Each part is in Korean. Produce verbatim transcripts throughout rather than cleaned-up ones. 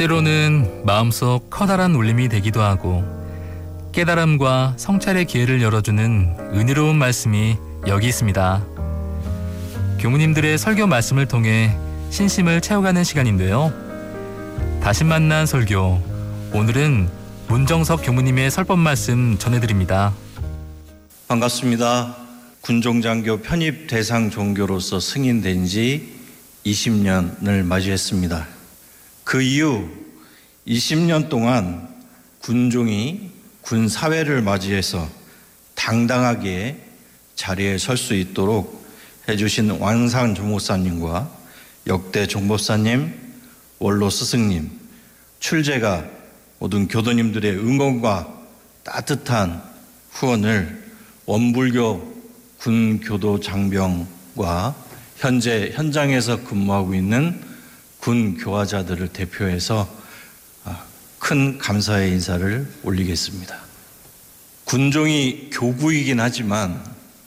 때로는 마음속 커다란 울림이 되기도 하고 깨달음과 성찰의 기회를 열어주는 은혜로운 말씀이 여기 있습니다. 교무님들의 설교 말씀을 통해 신심을 채워가는 시간인데요. 다시 만난 설교, 오늘은 문정석 교무님의 설법 말씀 전해드립니다. 반갑습니다. 군종장교 편입 대상 종교로서 승인된 지 이십 년을 맞이했습니다. 그 이후 이십 년 동안 군종이 군 사회를 맞이해서 당당하게 자리에 설 수 있도록 해주신 왕산 종목사님과 역대 종목사님, 원로 스승님, 출제가 모든 교도님들의 응원과 따뜻한 후원을 원불교 군교도 장병과 현재 현장에서 근무하고 있는 군 교화자들을 대표해서 큰 감사의 인사를 올리겠습니다. 군종이 교구이긴 하지만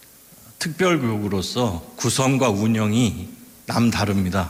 특별교구로서 구성과 운영이 남다릅니다.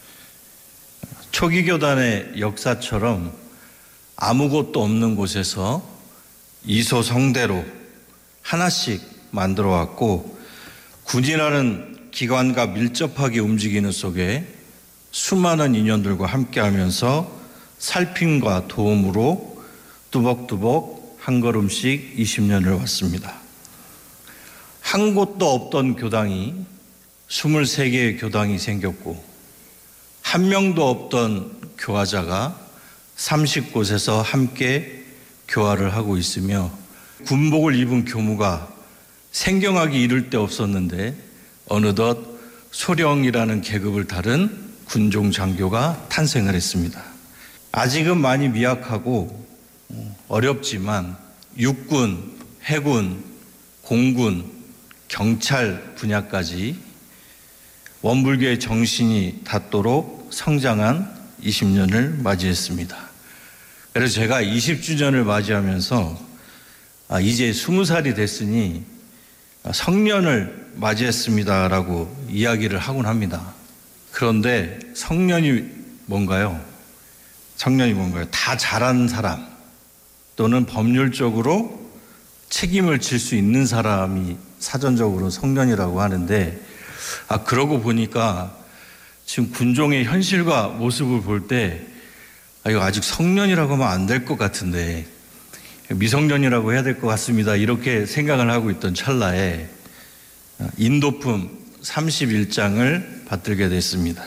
초기 교단의 역사처럼 아무것도 없는 곳에서 이소성대로 하나씩 만들어 왔고, 군이라는 기관과 밀접하게 움직이는 속에 수많은 인연들과 함께하면서 살핌과 도움으로 뚜벅뚜벅 한 걸음씩 이십 년을 왔습니다. 한 곳도 없던 교당이 스물세 개의 교당이 생겼고, 한 명도 없던 교화자가 삼십 곳에서 함께 교화를 하고 있으며, 군복을 입은 교무가 생경하기 이를 데 없었는데 어느덧 소령이라는 계급을 다른 군종 장교가 탄생을 했습니다. 아직은 많이 미약하고 어렵지만 육군, 해군, 공군, 경찰 분야까지 원불교의 정신이 닿도록 성장한 이십 년을 맞이했습니다. 그래서 제가 이십 주년을 맞이하면서 아, 이제 스무 살이 됐으니 성년을 맞이했습니다라고 이야기를 하곤 합니다. 그런데 성년이 뭔가요? 성년이 뭔가요? 다 잘하는 사람 또는 법률적으로 책임을 질 수 있는 사람이 사전적으로 성년이라고 하는데, 아, 그러고 보니까 지금 군종의 현실과 모습을 볼 때 아, 이거 아직 성년이라고 하면 안 될 것 같은데 미성년이라고 해야 될 것 같습니다. 이렇게 생각을 하고 있던 찰나에 인도품 삼십일 장을 받들게 됐습니다.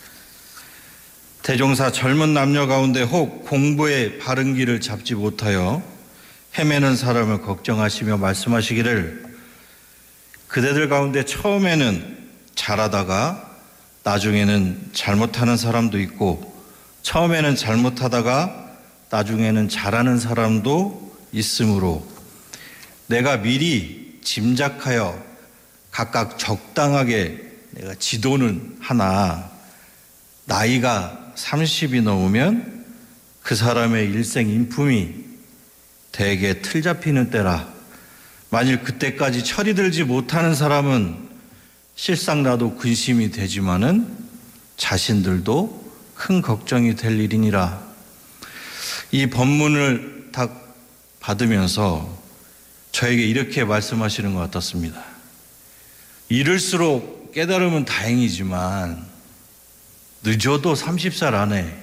대종사 젊은 남녀 가운데 혹 공부의 바른 길을 잡지 못하여 헤매는 사람을 걱정하시며 말씀하시기를, 그대들 가운데 처음에는 잘하다가 나중에는 잘못하는 사람도 있고, 처음에는 잘못하다가 나중에는 잘하는 사람도 있으므로 내가 미리 짐작하여 각각 적당하게 내가 지도는 하나, 나이가 삼십이 넘으면 그 사람의 일생 인품이 대개 틀 잡히는 때라. 만일 그때까지 철이 들지 못하는 사람은 실상 나도 근심이 되지만은 자신들도 큰 걱정이 될 일이니라. 이 법문을 딱 받으면서 저에게 이렇게 말씀하시는 것 같았습니다. 이럴수록 깨달으면 다행이지만 늦어도 삼십 살 안에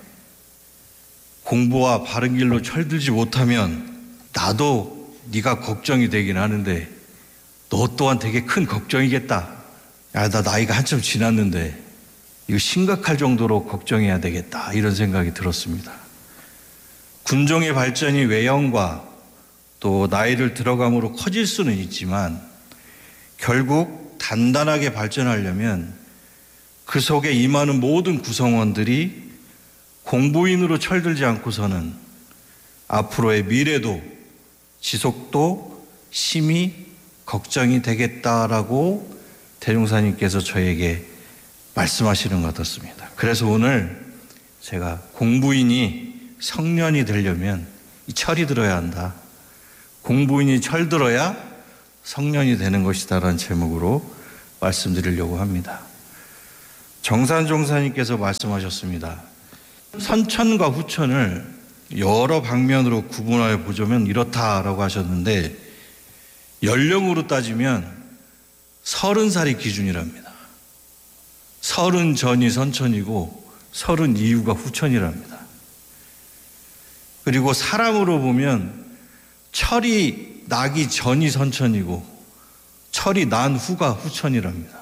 공부와 바른 길로 철들지 못하면 나도 네가 걱정이 되긴 하는데 너 또한 되게 큰 걱정이겠다. 야, 나 나이가 한참 지났는데 이거 심각할 정도로 걱정해야 되겠다, 이런 생각이 들었습니다. 군종의 발전이 외형과 또 나이를 들어감으로 커질 수는 있지만 결국 단단하게 발전하려면 그 속에 임하는 모든 구성원들이 공부인으로 철들지 않고서는 앞으로의 미래도 지속도 심히 걱정이 되겠다라고 대종사님께서 저에게 말씀하시는 것 같았습니다. 그래서 오늘 제가 공부인이 성년이 되려면 이 철이 들어야 한다. 공부인이 철들어야 성년이 되는 것이다라는 제목으로 말씀드리려고 합니다. 정산 종사님께서 말씀하셨습니다. 선천과 후천을 여러 방면으로 구분하여 보자면 이렇다라고 하셨는데, 연령으로 따지면 서른 살이 기준이랍니다. 서른 전이 선천이고 서른 이후가 후천이랍니다. 그리고 사람으로 보면 철이 나기 전이 선천이고 철이 난 후가 후천이랍니다.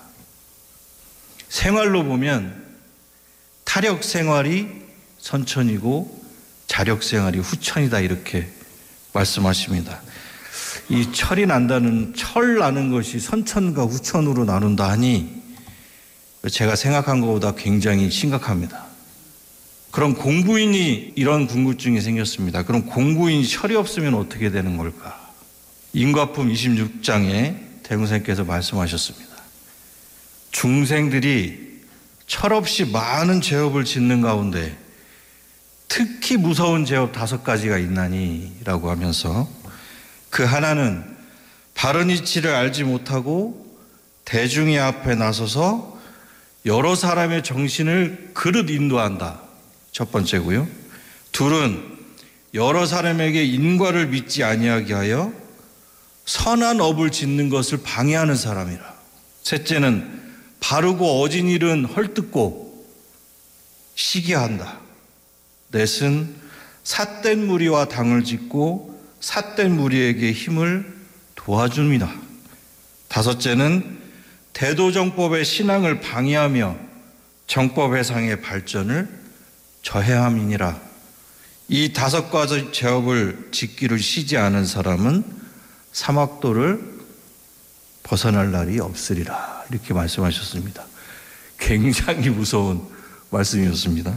생활로 보면 타력 생활이 선천이고 자력 생활이 후천이다, 이렇게 말씀하십니다. 이 철이 난다는, 철 나는 것이 선천과 후천으로 나눈다 하니 제가 생각한 것보다 굉장히 심각합니다. 그럼 공부인이 이런 궁금증이 생겼습니다. 그럼 공부인이 철이 없으면 어떻게 되는 걸까? 인과품 이십육 장에 대공사님께서 말씀하셨습니다. 중생들이 철없이 많은 죄업을 짓는 가운데 특히 무서운 죄업 다섯 가지가 있나니 라고 하면서, 그 하나는 바른 이치를 알지 못하고 대중의 앞에 나서서 여러 사람의 정신을 그릇 인도한다, 첫 번째고요. 둘은 여러 사람에게 인과를 믿지 아니하게 하여 선한 업을 짓는 것을 방해하는 사람이라. 셋째는 바르고 어진 일은 헐뜯고 시기한다. 넷은 삿된 무리와 당을 짓고 삿된 무리에게 힘을 도와줍니다. 다섯째는 대도정법의 신앙을 방해하며 정법회상의 발전을 저해함이니라. 이 다섯 가지 죄업을 짓기를 쉬지 않은 사람은 사막도를 벗어날 날이 없으리라, 이렇게 말씀하셨습니다. 굉장히 무서운 말씀이었습니다.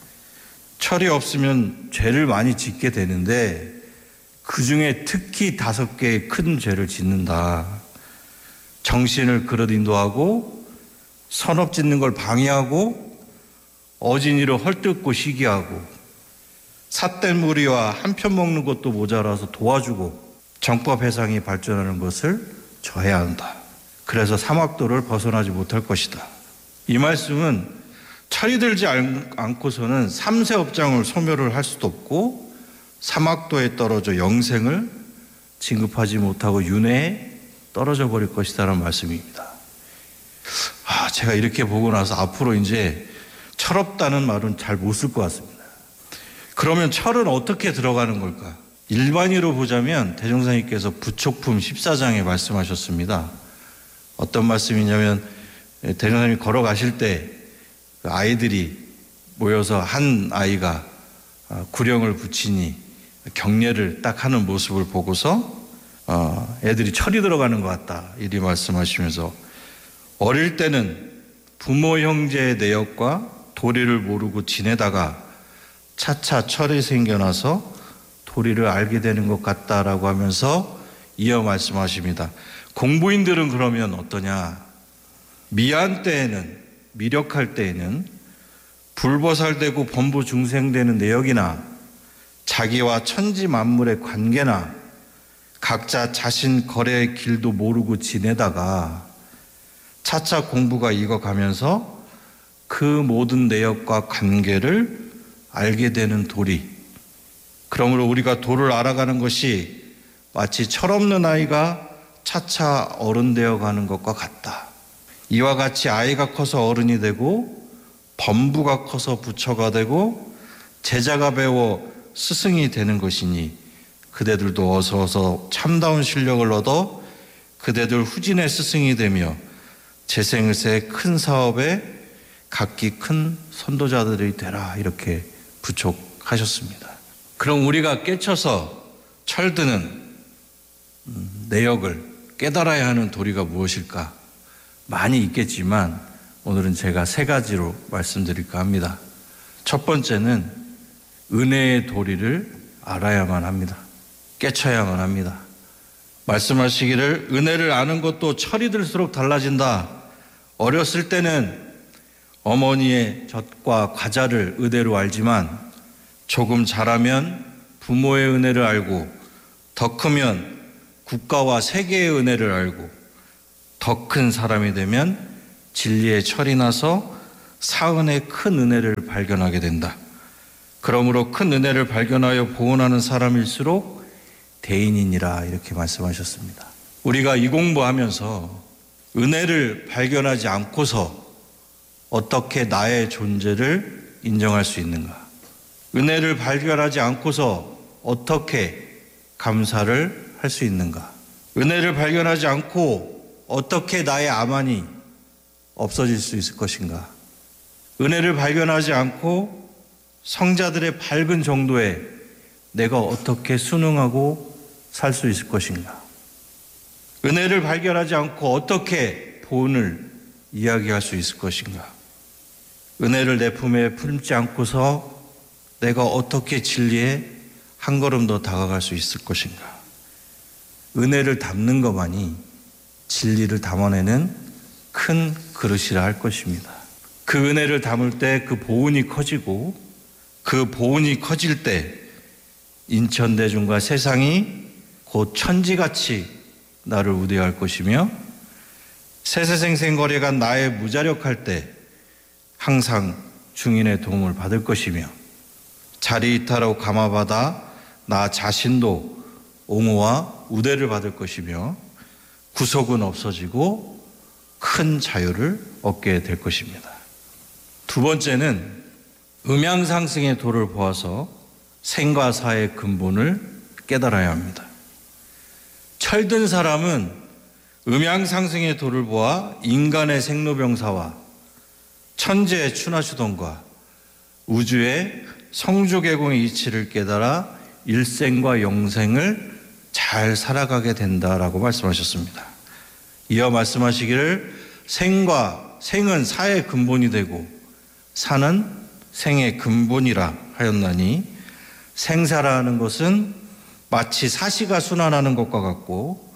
철이 없으면 죄를 많이 짓게 되는데 그 중에 특히 다섯 개의 큰 죄를 짓는다. 정신을 그릇 인도하고 선업 짓는 걸 방해하고 어진이를 헐뜯고 시기하고 삿된 무리와 한편 먹는 것도 모자라서 도와주고 정법 회상이 발전하는 것을 저해야 한다. 그래서 사막도를 벗어나지 못할 것이다. 이 말씀은 철이 들지 않고서는 삼세 업장을 소멸을 할 수도 없고 사막도에 떨어져 영생을 진급하지 못하고 윤회에 떨어져 버릴 것이다라는 말씀입니다. 아, 제가 이렇게 보고 나서 앞으로 이제 철없다는 말은 잘 못 쓸 것 같습니다. 그러면 철은 어떻게 들어가는 걸까? 일반의로 보자면 대종사님께서 부촉품 십사 장에 말씀하셨습니다. 어떤 말씀이냐면, 대종사님이 걸어가실 때 아이들이 모여서 한 아이가 구령을 붙이니 경례를 딱 하는 모습을 보고서 어, 애들이 철이 들어가는 것 같다, 이리 말씀하시면서, 어릴 때는 부모 형제의 내역과 도리를 모르고 지내다가 차차 철이 생겨나서 도리를 알게 되는 것 같다라고 하면서 이어 말씀하십니다. 공부인들은 그러면 어떠냐? 미안 때에는, 미력할 때에는 불보살되고 범부 중생되는 내역이나 자기와 천지 만물의 관계나 각자 자신 거래의 길도 모르고 지내다가 차차 공부가 익어가면서 그 모든 내역과 관계를 알게 되는 도리. 그러므로 우리가 도를 알아가는 것이 마치 철없는 아이가 차차 어른 되어 가는 것과 같다. 이와 같이 아이가 커서 어른이 되고 범부가 커서 부처가 되고 제자가 배워 스승이 되는 것이니 그대들도 어서 어서 참다운 실력을 얻어 그대들 후진의 스승이 되며 재생을세 큰 사업에 각기 큰 선도자들이 되라, 이렇게 부촉하셨습니다. 그럼 우리가 깨쳐서 철드는 내역을 깨달아야 하는 도리가 무엇일까? 많이 있겠지만 오늘은 제가 세 가지로 말씀드릴까 합니다. 첫 번째는 은혜의 도리를 알아야만 합니다. 깨쳐야만 합니다. 말씀하시기를 은혜를 아는 것도 철이 들수록 달라진다. 어렸을 때는 어머니의 젖과 과자를 의대로 알지만 조금 자라면 부모의 은혜를 알고 더 크면 국가와 세계의 은혜를 알고 더 큰 사람이 되면 진리의 철이 나서 사은의 큰 은혜를 발견하게 된다. 그러므로 큰 은혜를 발견하여 보온하는 사람일수록 대인이니라 이렇게 말씀하셨습니다. 우리가 이 공부하면서 은혜를 발견하지 않고서 어떻게 나의 존재를 인정할 수 있는가? 은혜를 발견하지 않고서 어떻게 감사를 할 수 있는가? 은혜를 발견하지 않고 어떻게 나의 암환이 없어질 수 있을 것인가? 은혜를 발견하지 않고 성자들의 밝은 정도에 내가 어떻게 순응하고 살 수 있을 것인가? 은혜를 발견하지 않고 어떻게 보은을 이야기할 수 있을 것인가? 은혜를 내 품에 품지 않고서 내가 어떻게 진리에 한 걸음 더 다가갈 수 있을 것인가? 은혜를 담는 것만이 진리를 담아내는 큰 그릇이라 할 것입니다. 그 은혜를 담을 때 그 보은이 커지고 그 보은이 커질 때 인천대중과 세상이 곧 천지같이 나를 우대할 것이며 세세생생거래가 나의 무자력할 때 항상 중인의 도움을 받을 것이며 자리이탈하고 감화받아 나 자신도 옹호와 우대를 받을 것이며 구속은 없어지고 큰 자유를 얻게 될 것입니다. 두 번째는 음양상승의 도를 보아서 생과 사의 근본을 깨달아야 합니다. 철든 사람은 음양상승의 도를 보아 인간의 생로병사와 천재의 추나추동과 우주의 성주개공의 이치를 깨달아 일생과 영생을 잘 살아가게 된다라고 말씀하셨습니다. 이어 말씀하시기를 생과 생은 사의 근본이 되고 사는 생의 근본이라 하였나니 생사라는 것은 마치 사시가 순환하는 것과 같고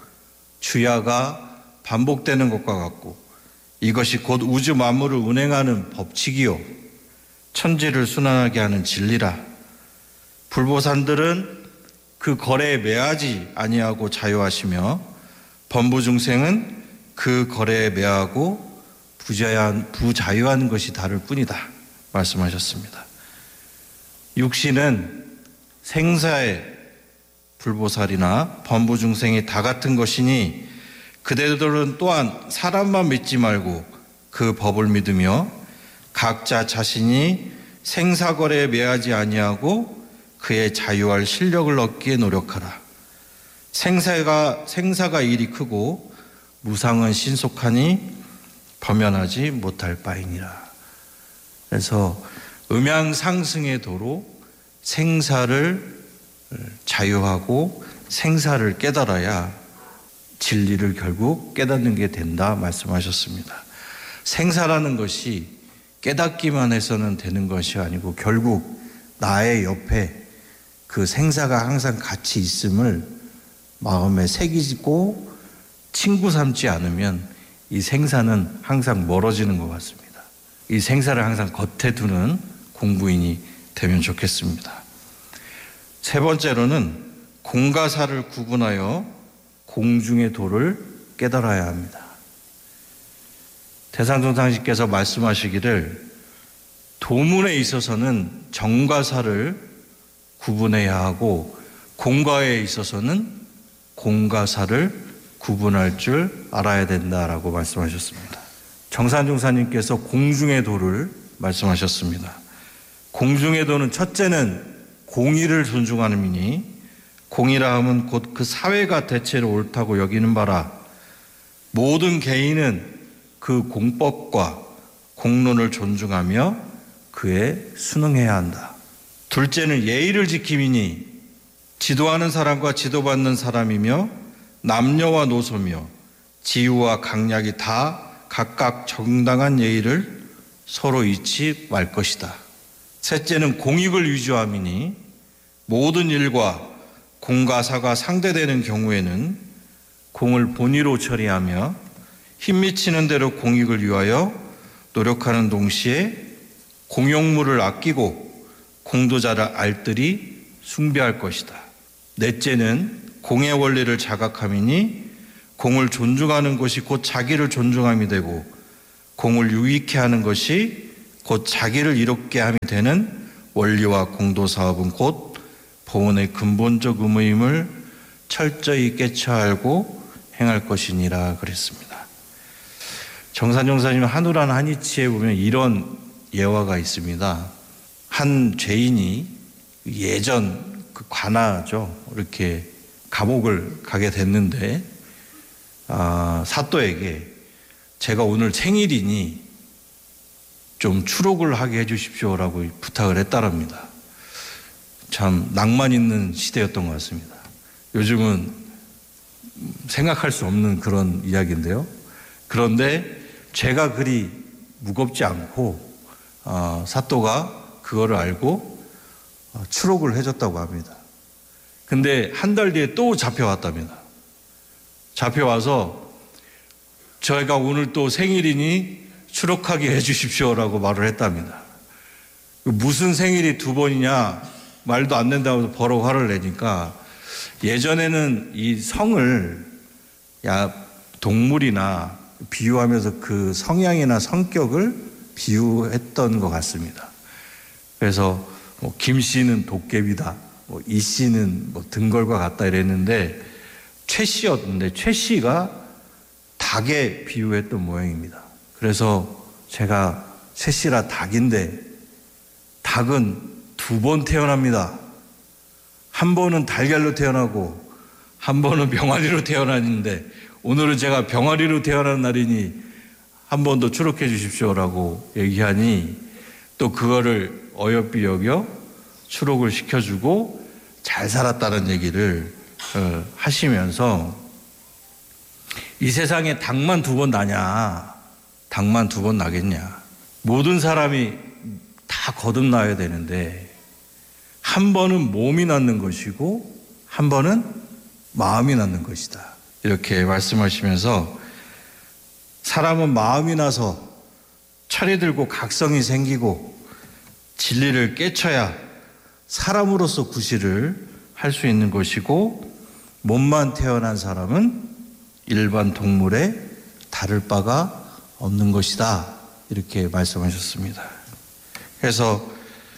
주야가 반복되는 것과 같고 이것이 곧 우주 만물을 운행하는 법칙이요 천지를 순환하게 하는 진리라. 불보살들은 그 거래에 매하지 아니하고 자유하시며 범부중생은 그 거래에 매하고 부자유한, 부자유한 것이 다를 뿐이다 말씀하셨습니다. 육신은 생사의 불보살이나 범부중생이 다 같은 것이니 그대들은 또한 사람만 믿지 말고 그 법을 믿으며 각자 자신이 생사거래에 매하지 아니하고 그의 자유할 실력을 얻기에 노력하라. 생사가, 생사가 일이 크고 무상은 신속하니 범연하지 못할 바이니라. 그래서 음양상승의 도로 생사를 자유하고 생사를 깨달아야 진리를 결국 깨닫는 게 된다 말씀하셨습니다. 생사라는 것이 깨닫기만 해서는 되는 것이 아니고 결국 나의 옆에 그 생사가 항상 같이 있음을 마음에 새기고 친구 삼지 않으면 이 생사는 항상 멀어지는 것 같습니다. 이 생사를 항상 겉에 두는 공부인이 되면 좋겠습니다. 세 번째로는 공과 사를 구분하여 공중의 도를 깨달아야 합니다. 대상종상씨께서 말씀하시기를 도문에 있어서는 정과 사를 구분해야 하고 공과에 있어서는 공과 사를 구분할 줄 알아야 된다라고 말씀하셨습니다. 정산종사님께서 공중의 도를 말씀하셨습니다. 공중의 도는 첫째는 공의를 존중하는 이니 공의라 함은 곧 그 사회가 대체로 옳다고 여기는 바라 모든 개인은 그 공법과 공론을 존중하며 그에 순응해야 한다. 둘째는 예의를 지킴이니 지도하는 사람과 지도받는 사람이며 남녀와 노소며 지유와 강약이 다 각각 정당한 예의를 서로 잊지 말 것이다. 셋째는 공익을 위주함이니 모든 일과 공과 사가 상대되는 경우에는 공을 본의로 처리하며 힘미치는 대로 공익을 위하여 노력하는 동시에 공용물을 아끼고 공도자를 알뜰히 숭배할 것이다. 넷째는 공의 원리를 자각함이니 공을 존중하는 것이 곧 자기를 존중함이 되고 공을 유익해 하는 것이 곧 자기를 이롭게 함이 되는 원리와 공도 사업은 곧 보훈의 근본적 의무임을 철저히 깨쳐 알고 행할 것이니라 그랬습니다. 정산용사님 한우란 한이치에 보면 이런 예화가 있습니다. 한 죄인이 예전 그 관아죠. 이렇게 감옥을 가게 됐는데 아, 사또에게 제가 오늘 생일이니 좀 추록을 하게 해주십시오라고 부탁을 했다랍니다. 참 낭만 있는 시대였던 것 같습니다. 요즘은 생각할 수 없는 그런 이야기인데요. 그런데 죄가 그리 무겁지 않고 어, 사또가 그거를 알고 어, 추록을 해줬다고 합니다. 근데 한 달 뒤에 또 잡혀왔답니다. 잡혀와서 저희가 오늘 또 생일이니 추록하게 해주십시오라고 말을 했답니다. 무슨 생일이 두 번이냐 말도 안 된다고 버럭 화를 내니까 예전에는 이 성을 야 동물이나 비유하면서 그 성향이나 성격을 비유했던 것 같습니다. 그래서 뭐 김 씨는 도깨비다, 뭐 이 씨는 뭐 등걸과 같다 이랬는데 최 씨였는데 최 씨가 닭에 비유했던 모양입니다. 그래서 제가 최 씨라 닭인데 닭은 두 번 태어납니다. 한 번은 달걀로 태어나고 한 번은 병아리로 태어났는데 오늘은 제가 병아리로 태어난 날이니 한 번 더 추록해 주십시오라고 얘기하니 또 그거를 어여삐 여겨 추록을 시켜주고 잘 살았다는 얘기를 하시면서 이 세상에 닭만 두 번 나냐? 닭만 두 번 나겠냐? 모든 사람이 다 거듭나야 되는데 한 번은 몸이 낫는 것이고 한 번은 마음이 낫는 것이다. 이렇게 말씀하시면서 사람은 마음이 나서 철이 들고 각성이 생기고 진리를 깨쳐야 사람으로서 구실을 할 수 있는 것이고 몸만 태어난 사람은 일반 동물에 다를 바가 없는 것이다. 이렇게 말씀하셨습니다. 그래서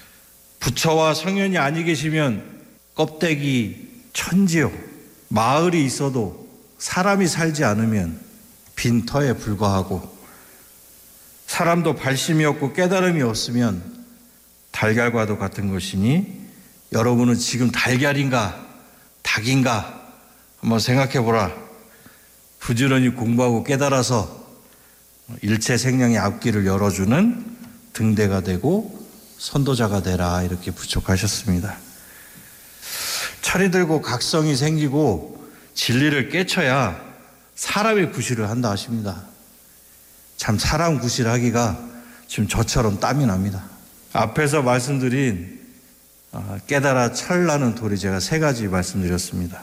부처와 성현이 아니 계시면 껍데기 천지요. 마을이 있어도 사람이 살지 않으면 빈 터에 불과하고 사람도 발심이 없고 깨달음이 없으면 달걀과도 같은 것이니 여러분은 지금 달걀인가 닭인가 한번 생각해 보라. 부지런히 공부하고 깨달아서 일체 생명의 앞길을 열어주는 등대가 되고 선도자가 되라. 이렇게 부축하셨습니다. 철이 들고 각성이 생기고 진리를 깨쳐야 사람의 구실을 한다 하십니다. 참 사람 구실하기가 지금 저처럼 땀이 납니다. 앞에서 말씀드린 깨달아 철나는 도리 제가 세 가지 말씀드렸습니다.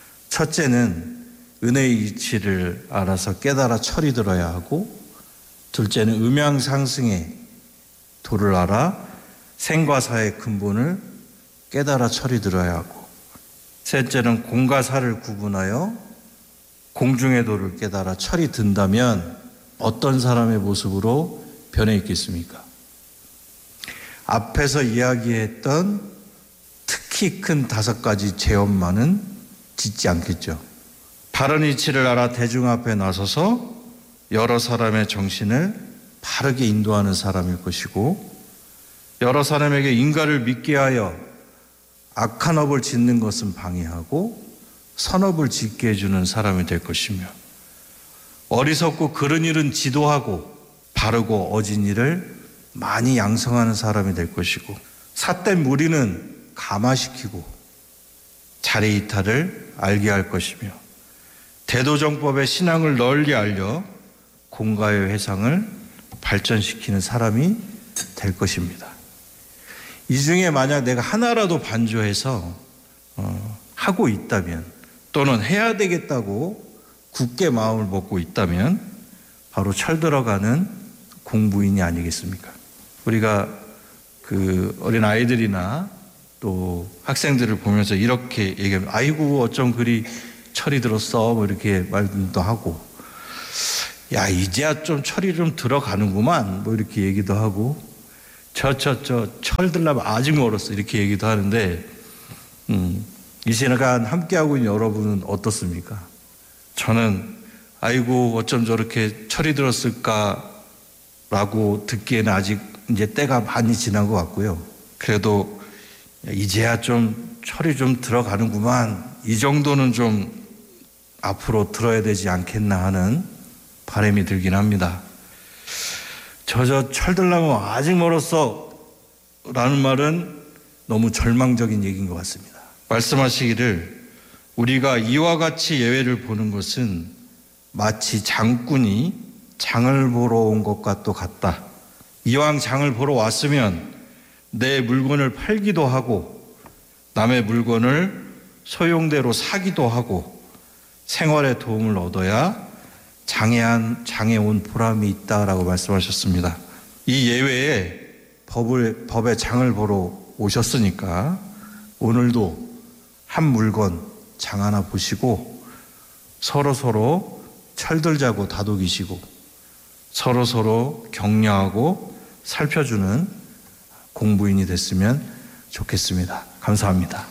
첫째는 은혜의 이치를 알아서 깨달아 철이 들어야 하고, 둘째는 음양상승의 도를 알아 생과 사의 근본을 깨달아 철이 들어야 하고, 셋째는 공과 사를 구분하여 공중의 도를 깨달아 철이 든다면 어떤 사람의 모습으로 변해 있겠습니까? 앞에서 이야기했던 특히 큰 다섯 가지 죄업만은 짓지 않겠죠. 바른 이치를 알아 대중 앞에 나서서 여러 사람의 정신을 바르게 인도하는 사람일 것이고, 여러 사람에게 인가를 믿게 하여 악한 업을 짓는 것은 방해하고 선업을 짓게 해주는 사람이 될 것이며, 어리석고 그른 일은 지도하고 바르고 어진 일을 많이 양성하는 사람이 될 것이고, 삿된 무리는 감화시키고 자리 이탈을 알게 할 것이며, 대도정법의 신앙을 널리 알려 공가의 회상을 발전시키는 사람이 될 것입니다. 이 중에 만약 내가 하나라도 반조해서 어, 하고 있다면, 또는 해야 되겠다고 굳게 마음을 먹고 있다면 바로 철 들어가는 공부인이 아니겠습니까? 우리가 그 어린 아이들이나 또 학생들을 보면서 이렇게 얘기하면, 아이고 어쩜 그리 철이 들었어, 뭐 이렇게 말도 하고, 야 이제야 좀 철이 좀 들어가는구만, 뭐 이렇게 얘기도 하고, 저 저 저 철들려면 아직 멀었어 이렇게 얘기도 하는데 음, 이 시간 함께하고 있는 여러분은 어떻습니까? 저는 아이고 어쩜 저렇게 철이 들었을까라고 듣기에는 아직 이제 때가 많이 지난 것 같고요. 그래도 이제야 좀 철이 좀 들어가는구만, 이 정도는 좀 앞으로 들어야 되지 않겠나 하는 바람이 들긴 합니다. 저 저 철들려면 아직 멀었어 라는 말은 너무 절망적인 얘기인 것 같습니다. 말씀하시기를 우리가 이와 같이 예외를 보는 것은 마치 장꾼이 장을 보러 온 것과 또 같다. 이왕 장을 보러 왔으면 내 물건을 팔기도 하고 남의 물건을 소용대로 사기도 하고 생활에 도움을 얻어야 장애한, 장에 온 보람이 있다라고 말씀하셨습니다. 이 예외에 법을, 법의 장을 보러 오셨으니까 오늘도 한 물건 장 하나 보시고 서로 서로 철들자고 다독이시고 서로 서로 격려하고 살펴주는 공부인이 됐으면 좋겠습니다. 감사합니다.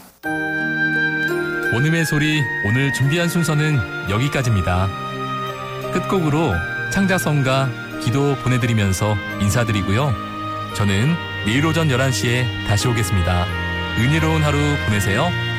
오늘의 소리, 오늘 준비한 순서는 여기까지입니다. 끝곡으로 창자성가 기도 보내드리면서 인사드리고요. 저는 내일 오전 열한 시에 다시 오겠습니다. 은혜로운 하루 보내세요.